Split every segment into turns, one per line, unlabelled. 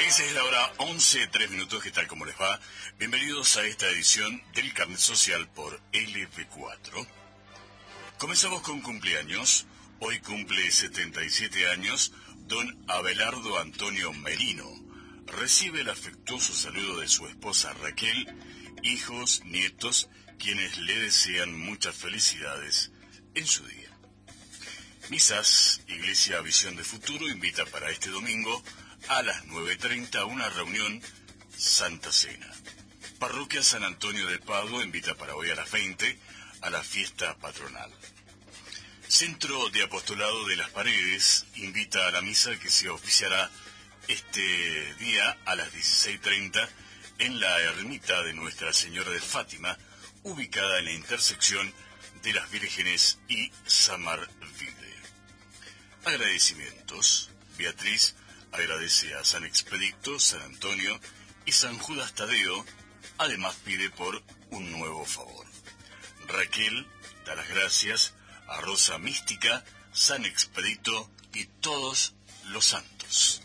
6 es la hora 11, 3 minutos, ¿qué tal? ¿Cómo les va? Bienvenidos a esta edición del Carnet Social por LB4. Comenzamos con cumpleaños. Hoy cumple 77 años don Abelardo Antonio Merino. Recibe el afectuoso saludo de su esposa Raquel, hijos, nietos, quienes le desean muchas felicidades en su día. Misas, Iglesia Visión de Futuro invita para este domingo a las 9:30 una reunión Santa Cena. Parroquia San Antonio de Padua invita para hoy a las 20 a la fiesta patronal. Centro de Apostolado de las Paredes invita a la misa que se oficiará este día a las 16:30 en la ermita de Nuestra Señora de Fátima, ubicada en la intersección de las Vírgenes y Samarvide. Agradecimientos. Beatriz agradece a San Expedito, San Antonio y San Judas Tadeo. Además pide por un nuevo favor. Raquel da las gracias a Rosa Mística, San Expedito y todos los santos.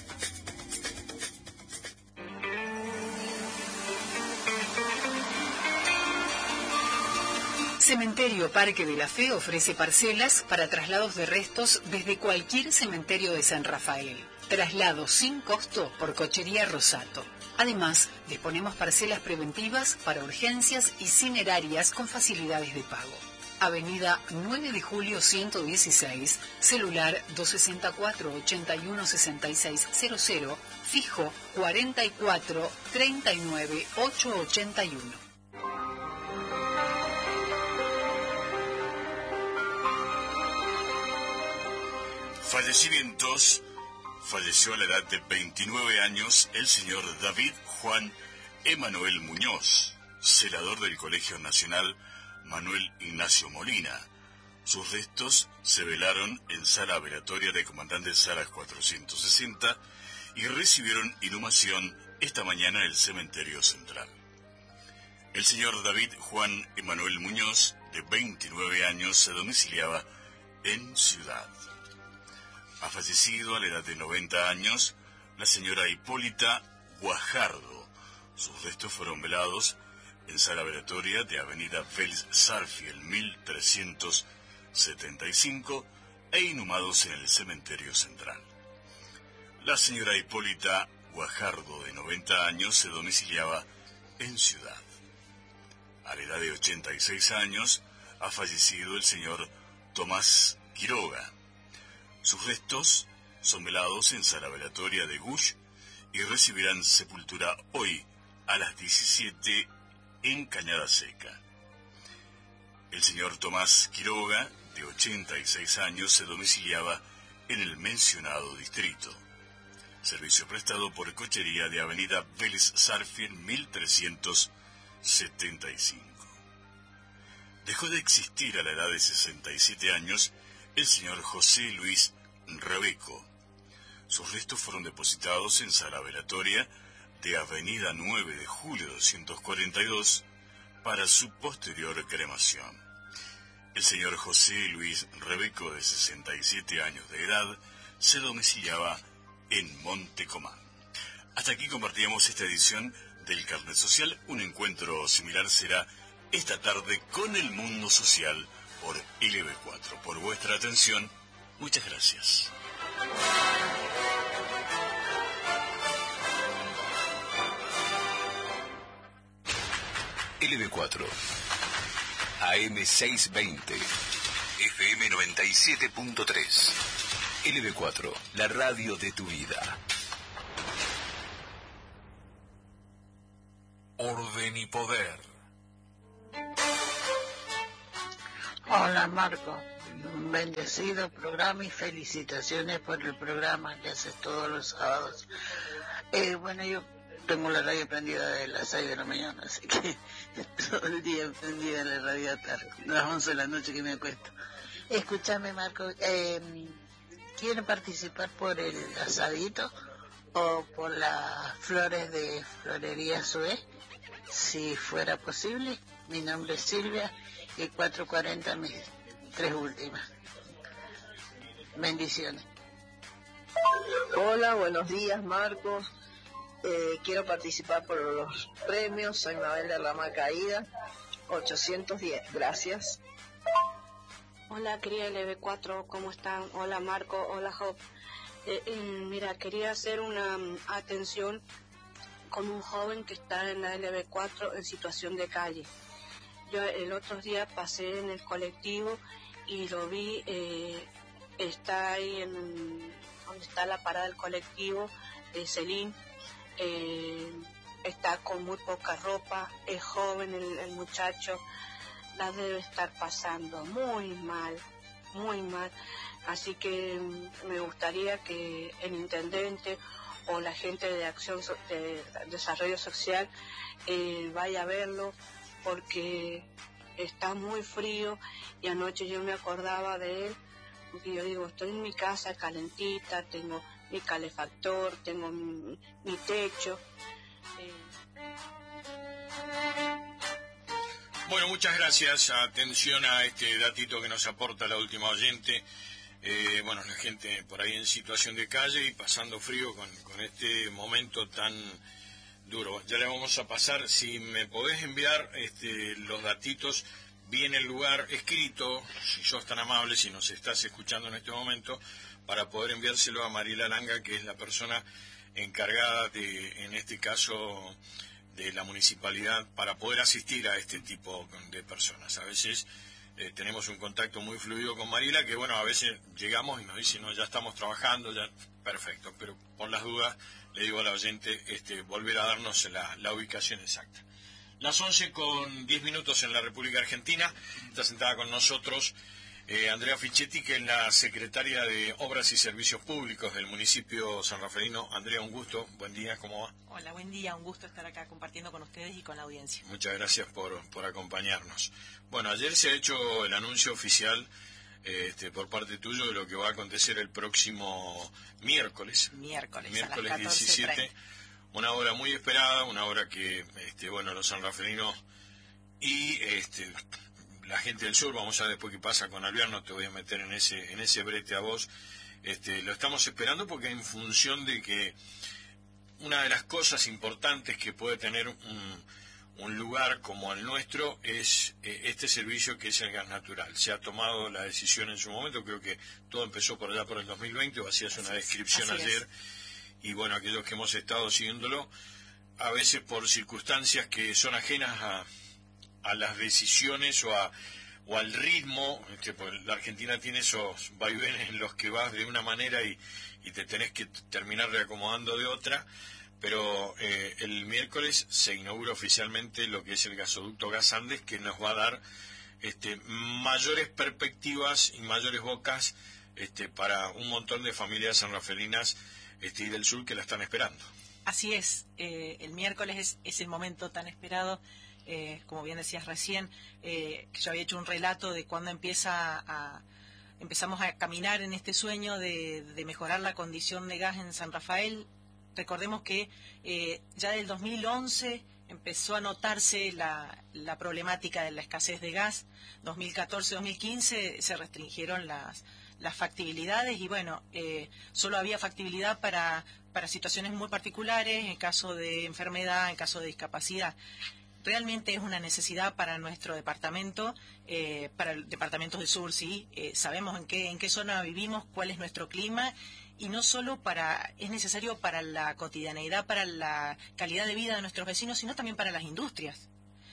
Cementerio Parque de la Fe ofrece parcelas para traslados de restos desde cualquier cementerio de San Rafael. Traslado sin costo por Cochería Rosato. Además, disponemos parcelas preventivas para urgencias y cinerarias con facilidades de pago. Avenida 9 de Julio 116, celular 264-816600, fijo 44-39-881.
Fallecimientos. Falleció a la edad de 29 años el señor David Juan Emanuel Muñoz, celador del Colegio Nacional Manuel Ignacio Molina. Sus restos se velaron en sala velatoria de Comandante Salas 460 y recibieron inhumación esta mañana en el Cementerio Central. El señor David Juan Emanuel Muñoz, de 29 años, se domiciliaba en Ciudad. Ha fallecido a la edad de 90 años la señora Hipólita Guajardo. Sus restos fueron velados en sala velatoria de Avenida Félix Sarfield 1375 e inhumados en el Cementerio Central. La señora Hipólita Guajardo, de 90 años, se domiciliaba en Ciudad. A la edad de 86 años ha fallecido el señor Tomás Quiroga. Sus restos son velados en sala velatoria de Gush y recibirán sepultura hoy a las 17 en Cañada Seca. El señor Tomás Quiroga, de 86 años, se domiciliaba en el mencionado distrito. Servicio prestado por Cochería de Avenida Vélez Sarfield 1375. Dejó de existir a la edad de 67 años el señor José Luis Rebeco. Sus restos fueron depositados en sala velatoria de Avenida 9 de Julio 242 para su posterior cremación. El señor José Luis Rebeco, de 67 años de edad, se domiciliaba en Montecomán. Hasta aquí compartíamos esta edición del Carnet Social. Un encuentro similar será esta tarde con el mundo social por LB4. Por vuestra atención, muchas gracias.
LB4 AM620 FM 97.3 LB4, la radio de tu vida. Orden y poder.
Hola Marco, un bendecido programa y felicitaciones por el programa que haces todos los sábados. Bueno, yo tengo la radio prendida de las 6 de la mañana, así que todo el día prendida la radio hasta las 11 de la noche que me acuesto. Escúchame Marco, ¿quieren participar por el asadito o por las flores de Florería Suez? Si fuera posible, mi nombre es Silvia y 440 mis 3 últimas. Bendiciones.
Hola, buenos días Marcos. Quiero participar por los premios. Soy Mabel de Rama Caída, 810. Gracias.
Hola, querida LB4, ¿cómo están? Hola, Marco, hola, Job. Mira, quería hacer una atención con un joven que está en la LB4 en situación de calle. Yo el otro día pasé en el colectivo y lo vi, está ahí donde está la parada del colectivo de Celín. Está con muy poca ropa, es joven el muchacho, la debe estar pasando muy mal, así que me gustaría que el intendente o la gente de Acción de Desarrollo Social vaya a verlo, porque está muy frío y anoche yo me acordaba de él, porque yo digo, estoy en mi casa calentita, tengo mi calefactor, tengo mi techo.
Bueno, muchas gracias. Atención a este datito que nos aporta la última oyente. Bueno, la gente por ahí en situación de calle y pasando frío con este momento tan duro. Ya le vamos a pasar, si me podés enviar los datitos, bien el lugar escrito, si sos tan amable, si nos estás escuchando en este momento, para poder enviárselo a Mariela Langa, que es la persona encargada de, en este caso, de la municipalidad, para poder asistir a este tipo de personas. A veces tenemos un contacto muy fluido con Mariela, que bueno, a veces llegamos y nos dice, no, ya estamos trabajando, ya perfecto, pero por las dudas le digo a la oyente volver a darnos la ubicación exacta. Las 11:10 en la República Argentina, está sentada con nosotros Andrea Fichetti, que es la secretaria de Obras y Servicios Públicos del municipio sanrafaelino. Andrea, un gusto, buen día, ¿cómo va?
Hola, buen día, un gusto estar acá compartiendo con ustedes y con la audiencia.
Muchas gracias por acompañarnos. Bueno, ayer se ha hecho el anuncio oficial por parte tuyo de lo que va a acontecer el próximo miércoles.
Miércoles
a las 17, una hora muy esperada, una hora que, bueno, los sanrafaelinos y la gente del sur, vamos a ver después qué pasa con Alvear, no te voy a meter en ese brete a vos, lo estamos esperando porque en función de que una de las cosas importantes que puede tener un lugar como el nuestro es este servicio que es el gas natural. Se ha tomado la decisión en su momento, creo que todo empezó por allá por el 2020, o hacías una descripción ayer, y bueno, aquellos que hemos estado siguiéndolo, a veces por circunstancias que son ajenas a las decisiones o al ritmo, porque la Argentina tiene esos vaivenes en los que vas de una manera y te tenés que terminar reacomodando de otra, pero el miércoles se inaugura oficialmente lo que es el gasoducto Gas Andes, que nos va a dar mayores perspectivas y mayores bocas para un montón de familias sanrafaelinas y del sur que la están esperando.
Así es, el miércoles es el momento tan esperado. Como bien decías recién, que yo había hecho un relato de cuando empezamos a caminar en este sueño de mejorar la condición de gas en San Rafael. Recordemos que ya del 2011 empezó a notarse la problemática de la escasez de gas. 2014-2015 se restringieron las factibilidades y bueno, solo había factibilidad para situaciones muy particulares, en caso de enfermedad, en caso de discapacidad. Realmente es una necesidad para nuestro departamento, para el departamento del sur, sí. Sabemos en qué zona vivimos, cuál es nuestro clima, y no solo es necesario para la cotidianeidad, para la calidad de vida de nuestros vecinos, sino también para las industrias.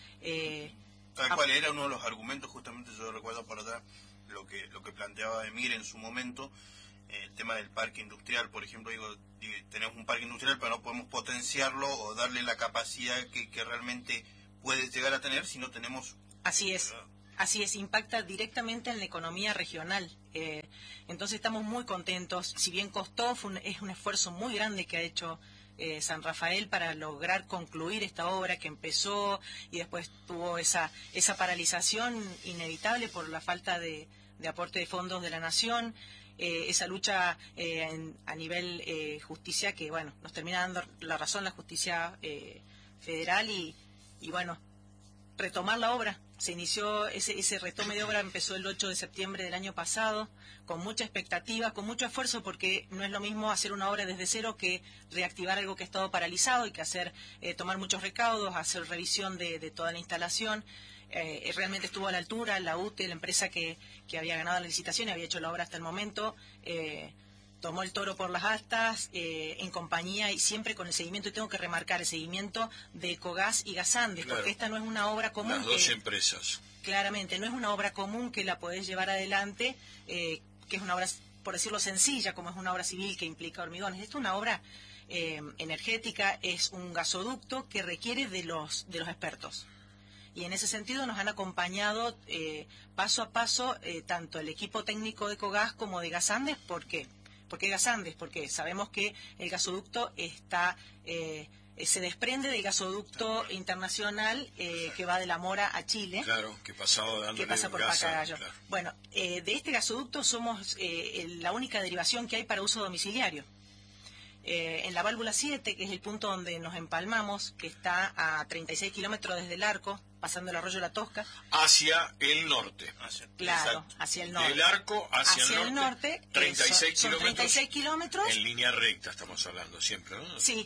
Tal cual era uno de los argumentos, justamente yo recuerdo por allá lo que planteaba Emir en su momento, el tema del parque industrial, por ejemplo, tenemos un parque industrial pero no podemos potenciarlo o darle la capacidad que realmente puede llegar a tener si no tenemos...
Así es, impacta directamente en la economía regional. Entonces estamos muy contentos, si bien costó, es un esfuerzo muy grande que ha hecho San Rafael para lograr concluir esta obra que empezó y después tuvo esa paralización inevitable por la falta de aporte de fondos de la Nación. Esa lucha a nivel justicia que, bueno, nos termina dando la razón la justicia federal y bueno, retomar la obra. se inició, ese retome de obra empezó el 8 de septiembre del año pasado, con mucha expectativa, con mucho esfuerzo, porque no es lo mismo hacer una obra desde cero que reactivar algo que ha estado paralizado y que tomar muchos recaudos, hacer revisión de toda la instalación. Realmente estuvo a la altura, la UTE, la empresa que había ganado la licitación y había hecho la obra hasta el momento, tomó el toro por las astas, en compañía y siempre con el seguimiento, y tengo que remarcar el seguimiento de Ecogas y Gasandes,
claro,
porque esta no es una obra común.
Las dos empresas.
Claramente, no es una obra común que la podés llevar adelante, que es una obra, por decirlo sencilla, como es una obra civil que implica hormigones. Esta es una obra energética, es un gasoducto que requiere de los expertos. Y en ese sentido nos han acompañado paso a paso tanto el equipo técnico de Ecogas como de Gasandes. ¿Por qué? ¿Por qué Gasandes? Porque sabemos que el gasoducto se desprende del gasoducto internacional que va de La Mora a Chile.
Claro, que pasa por
Pacaragallo.
Claro.
Bueno, de este gasoducto somos la única derivación que hay para uso domiciliario. En la válvula 7, que es el punto donde nos empalmamos, que está a 36 kilómetros desde el arco, pasando el arroyo La Tosca.
Hacia el norte.
Claro,
exacto,
hacia el norte.
Del arco hacia el norte, 36
son 36 kilómetros.
En línea recta estamos hablando siempre, ¿no?
Sí.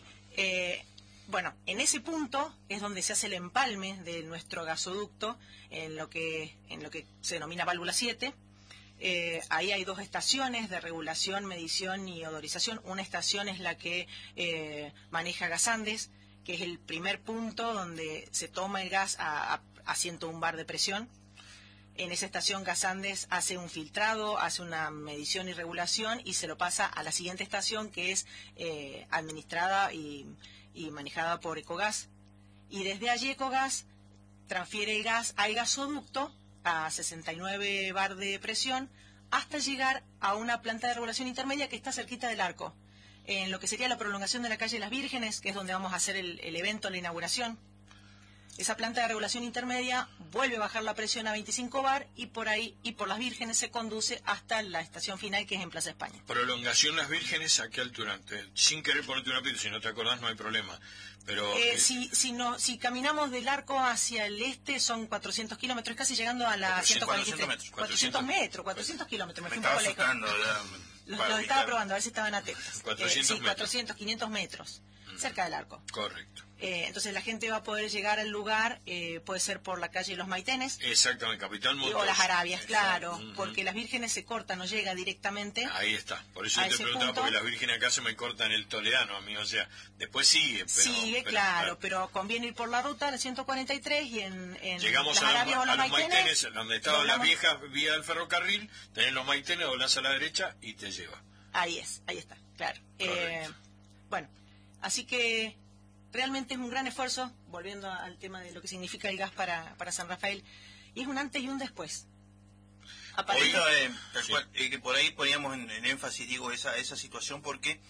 Bueno, en ese punto es donde se hace el empalme de nuestro gasoducto, en lo que se denomina válvula 7. Ahí hay dos estaciones de regulación, medición y odorización. Una estación es la que maneja Gasandes, que es el primer punto donde se toma el gas a 101 bar de presión. En esa estación Gasandes hace un filtrado, hace una medición y regulación y se lo pasa a la siguiente estación, que es administrada y manejada por Ecogas. Y desde allí Ecogas transfiere el gas al gasoducto a 69 bar de presión hasta llegar a una planta de regulación intermedia que está cerquita del arco, en lo que sería la prolongación de la calle Las Vírgenes, que es donde vamos a hacer el evento, la inauguración. Esa planta de regulación intermedia vuelve a bajar la presión a 25 bar y por ahí y por Las Vírgenes se conduce hasta la estación final, que es en Plaza España.
Prolongación Las Vírgenes, ¿a qué altura? Sin querer ponerte una piedra, si no te acordás no hay problema. Pero
si caminamos del arco hacia el este son 400 kilómetros, casi llegando a la 143. 400 kilómetros. Me fui un poco lejos. Los estaba probando, a ver si estaban atentos. 400, 500 metros, cerca del arco.
Correcto.
Entonces la gente va a poder llegar al lugar, puede ser por la calle Los Maitenes.
Exactamente, Capitán Montes.
O Las Arabias, claro, porque Las Vírgenes se corta, no llega directamente.
Ahí está, por eso yo te preguntaba, porque Las Vírgenes acá se me cortan el Toledano, amigo, o sea, después sigue.
Pero conviene ir por la ruta, la 143, y en
llegamos
Las Arabias o Los
Maitenes, donde estaban las viejas vías del ferrocarril, tenés Los Maitenes, doblás a la derecha y te lleva.
Ahí está, claro. Bueno, así que realmente es un gran esfuerzo, volviendo al tema de lo que significa el gas para San Rafael, y es un antes y un después.
Que por ahí poníamos en énfasis, digo, esa situación, porque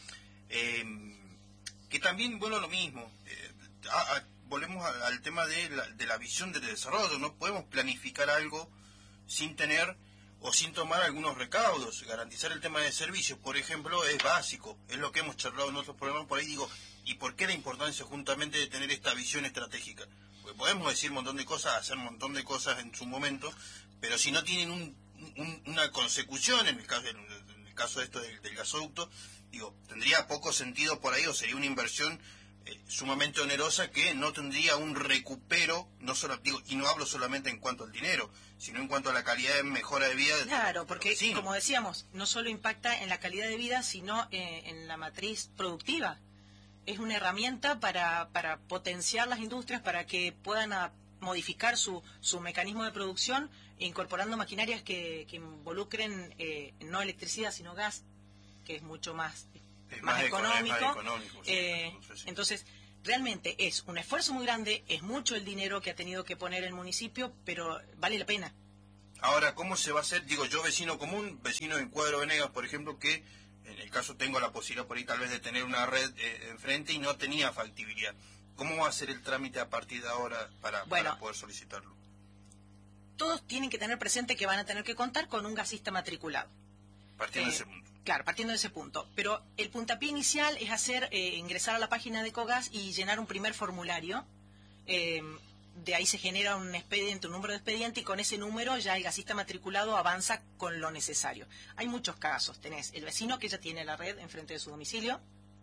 que también, bueno, lo mismo, volvemos al tema de la visión del desarrollo. No podemos planificar algo sin tener o sin tomar algunos recaudos. Garantizar el tema de servicios, por ejemplo, es básico, es lo que hemos charlado en otros programas. Por ahí digo, ¿y por qué la importancia justamente de tener esta visión estratégica? Porque podemos decir un montón de cosas, hacer un montón de cosas en su momento, pero si no tienen una consecución, en el caso de esto del gasoducto, digo, tendría poco sentido por ahí, o sería una inversión sumamente onerosa que no tendría un recupero, y no hablo solamente en cuanto al dinero, sino en cuanto a la calidad de mejora de vida.
Claro, porque como decíamos, no solo impacta en la calidad de vida, sino en la matriz productiva. Es una herramienta para potenciar las industrias, para que puedan modificar su mecanismo de producción, incorporando maquinarias que involucren no electricidad, sino gas, que es mucho más económico. Entonces, realmente es un esfuerzo muy grande, es mucho el dinero que ha tenido que poner el municipio, pero vale la pena.
Ahora, ¿cómo se va a hacer? Digo, yo vecino común, vecino en Cuadro Venegas, por ejemplo, que en el caso tengo la posibilidad por ahí tal vez de tener una red enfrente y no tenía factibilidad. ¿Cómo va a ser el trámite a partir de ahora para poder solicitarlo?
Todos tienen que tener presente que van a tener que contar con un gasista matriculado.
Partiendo de ese punto.
Claro, partiendo de ese punto. Pero el puntapié inicial es ingresar a la página de Ecogas y llenar un primer formulario de ahí se genera un expediente, un número de expediente, y con ese número ya el gasista matriculado avanza con lo necesario. Hay muchos casos. Tenés el vecino que ya tiene la red enfrente de su domicilio,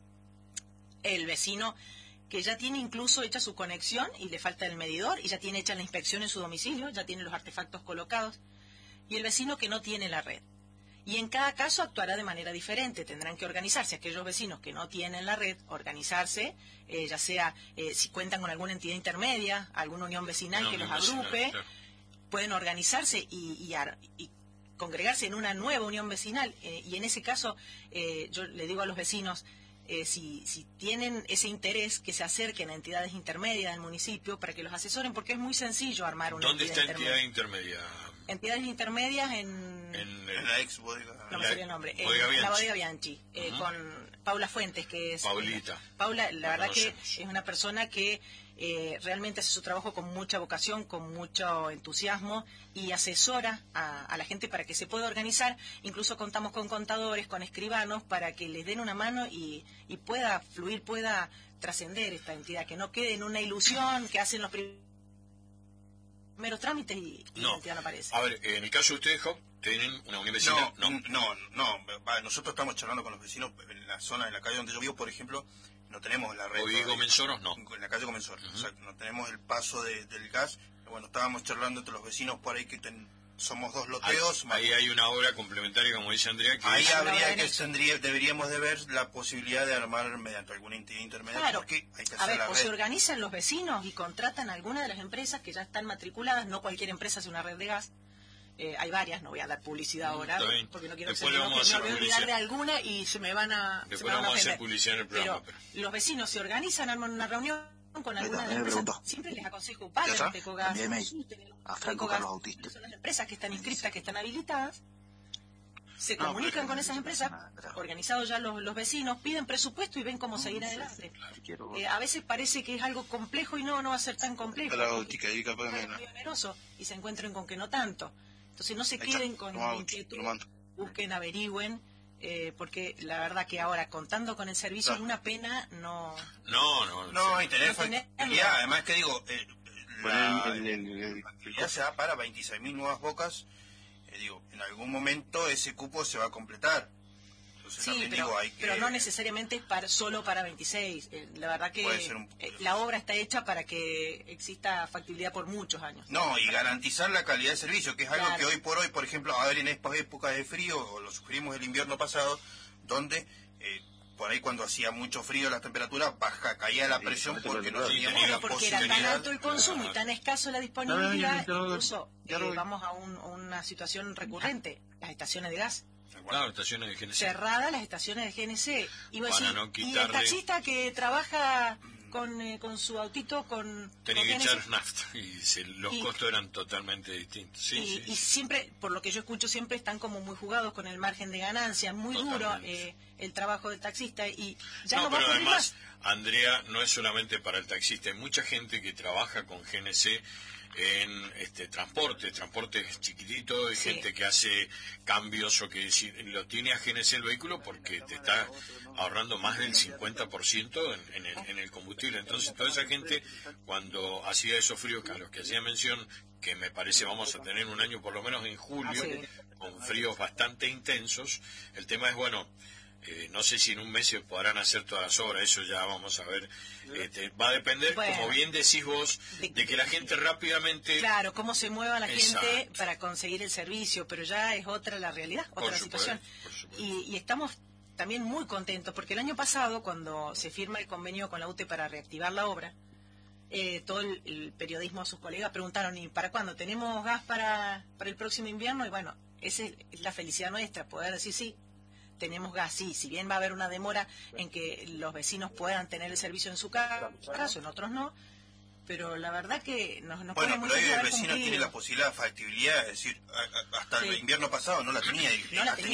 el vecino que ya tiene incluso hecha su conexión y le falta el medidor y ya tiene hecha la inspección en su domicilio, ya tiene los artefactos colocados, y el vecino que no tiene la red. Y en cada caso actuará de manera diferente. Tendrán que organizarse aquellos vecinos que no tienen la red, organizarse, ya sea si cuentan con alguna entidad intermedia, alguna unión vecinal que los agrupe, claro. Pueden organizarse y congregarse en una nueva unión vecinal. Y en ese caso, yo le digo a los vecinos, si tienen ese interés, que se acerquen a entidades intermedias del municipio para que los asesoren, porque es muy sencillo armar una
entidad intermedia. ¿Dónde está entidad intermedia?
Entidades intermedias en
la ex bodega.
No me sabía el nombre. La bodega Bianchi, con Paula Fuentes, que es...
Paulita.
Paula, la verdad que es una persona que realmente hace su trabajo con mucha vocación, con mucho entusiasmo, y asesora a la gente para que se pueda organizar. Incluso contamos con contadores, con escribanos, para que les den una mano y pueda fluir, pueda trascender esta entidad, que no quede en una ilusión que hacen los primeros trámites y la entidad no aparece.
A ver, en el caso de ustedes, Job, ¿tienen una unión vecinal?
No. Nosotros estamos charlando con los vecinos en la zona, en la calle donde yo vivo, por ejemplo, no tenemos la red.
¿O Diego Mensoros? No.
En la calle Comensor, exacto, no tenemos el paso del gas. Bueno, estábamos charlando entre los vecinos por ahí que somos dos loteos.
Ahí hay una obra complementaria, como dice Andrea, que
ahí deberíamos de ver la posibilidad de armar mediante alguna entidad intermedia,
claro.
Porque hay que hacer
a ver,
la
o
red.
Se organizan los vecinos y contratan a alguna de las empresas que ya están matriculadas. No cualquier empresa hace una red de gas. Hay varias, no voy a dar publicidad ahora, porque no quiero que me voy a olvidar de alguna y se me van a
Después vamos a hacer publicidad en el programa.
Pero los vecinos se organizan, arman una reunión con alguna de las empresas. Siempre les aconsejo, paguen Tecogas, son las empresas que están inscritas, que están habilitadas, se comunican con esas empresas, organizados ya los vecinos, piden presupuesto y ven cómo seguir adelante. A veces parece que es algo complejo y no va a ser tan complejo. Es muy oneroso y se encuentran con que no tanto. Entonces no se queden con inquietud, busquen, averigüen, porque la verdad que ahora contando con el servicio es una pena no
y tener facilidad. Además que digo, la facilidad se da para 26.000 nuevas bocas. Digo, en algún momento ese cupo se va a completar. Entonces,
sí, pero no necesariamente es solo para 26. La verdad que la obra está hecha para que exista factibilidad por muchos años.
No, y garantizar la calidad de servicio, que es algo que hoy por hoy, por ejemplo, a ver, en estas épocas de frío, o lo sufrimos el invierno pasado, donde por ahí cuando hacía mucho frío las temperaturas caía la presión porque no teníamos la
porque
posibilidad.
Era tan alto el consumo y tan escaso la disponibilidad, incluso vamos a una situación recurrente, las estaciones de gas.
Claro, estaciones de GNC.
Cerradas las estaciones de GNC. Y el taxista que trabaja con su autito
tenía que echar nafta y los costos eran totalmente distintos.
Y siempre, por lo que yo escucho, siempre están como muy jugados con el margen de ganancia, muy duro el trabajo del taxista y ya no va
pero
a
además, más. Andrea, no es solamente para el taxista, hay mucha gente que trabaja con GNC en transporte chiquitito, hay gente que hace cambios o que lo tiene a GNC el vehículo porque te está ahorrando más del 50% en el combustible. Entonces toda esa gente, cuando hacía esos fríos que a los que hacía mención, que me parece vamos a tener un año por lo menos en julio, con fríos bastante intensos, el tema es no sé si en un mes se podrán hacer todas las obras, eso ya vamos a ver. Va a depender, como bien decís vos, de que la gente rápidamente...
Claro, cómo se mueva la gente para conseguir el servicio, pero ya es otra la realidad, otra situación. Y estamos también muy contentos, porque el año pasado, cuando se firma el convenio con la UTE para reactivar la obra, todo el periodismo, sus colegas preguntaron, ¿y para cuándo? ¿Tenemos gas para el próximo invierno? Y bueno, esa es la felicidad nuestra, poder decir sí. Tenemos gas, sí, si bien va a haber una demora en que los vecinos puedan tener el servicio en su caso, en otros no, pero la verdad que nos pone muy bien.
Pero hoy el vecino tiene la posibilidad, factibilidad, es decir, hasta el invierno pasado no la tenía.